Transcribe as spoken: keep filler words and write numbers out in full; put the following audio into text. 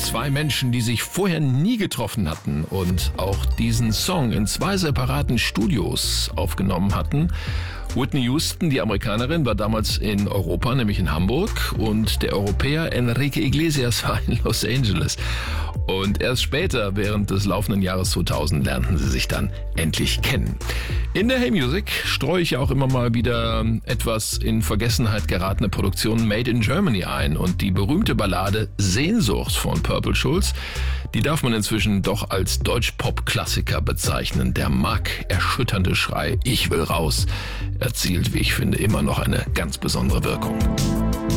Zwei Menschen, die sich vorher nie getroffen hatten und auch diesen Song in zwei separaten Studios aufgenommen hatten. Whitney Houston, die Amerikanerin, war damals in Europa, nämlich in Hamburg, und der Europäer Enrique Iglesias war in Los Angeles. Und erst später, während des laufenden Jahres zweitausend, lernten sie sich dann endlich kennen. In der Hey Music streue ich ja auch immer mal wieder etwas in Vergessenheit geratene Produktionen Made in Germany ein. Und die berühmte Ballade Sehnsucht von Purple Schulz, die darf man inzwischen doch als Deutsch-Pop-Klassiker bezeichnen. Der markerschütternde Schrei Ich will raus erzielt, wie ich finde, immer noch eine ganz besondere Wirkung.